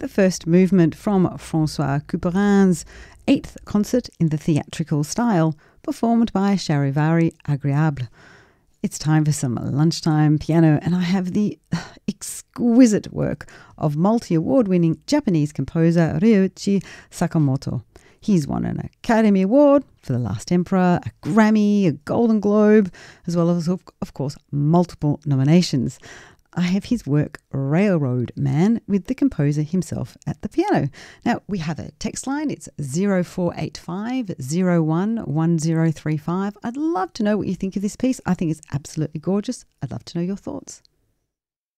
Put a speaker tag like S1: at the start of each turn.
S1: the first movement from François Couperin's 8th concert in the theatrical style, performed by Charivari Agréable. It's time for some lunchtime piano, and I have the exquisite work of multi-award-winning Japanese composer Ryuichi Sakamoto. He's won an Academy Award for The Last Emperor, a Grammy, a Golden Globe, as well as, of course, multiple nominations. I have his work Railroad Man with the composer himself at the piano. Now, we have a text line. It's 0485 011035. I'd love to know what you think of this piece. I think it's absolutely gorgeous. I'd love to know your thoughts.